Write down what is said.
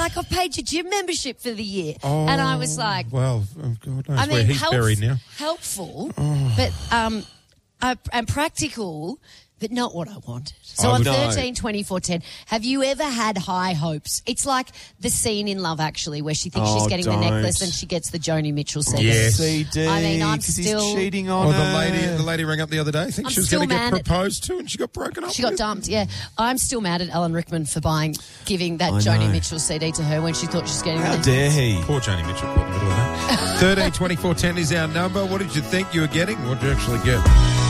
like, I've paid your gym membership for the year. Oh, and I was like... Well, God knows where he's buried now. Helpful, but and practical, but not what I wanted. So I on would- 13, 24, 10, have you ever had high hopes? It's like the scene in Love Actually where she thinks she's getting the necklace and she gets the Joni Mitchell CD. Yes. CD. I mean, I'm 'cause still... he's cheating on Oh, her. the lady rang up the other day. I think I'm she was still going to get mad at- proposed to, and she got broken up. She got with. dumped, yeah. I'm still mad at Alan Rickman for giving that I Joni know. Mitchell CD to her when she thought she was getting How the dare he? Poor Joni Mitchell caught in the middle of that. 13 24 10 is our number. What did you think you were getting? What did you actually get?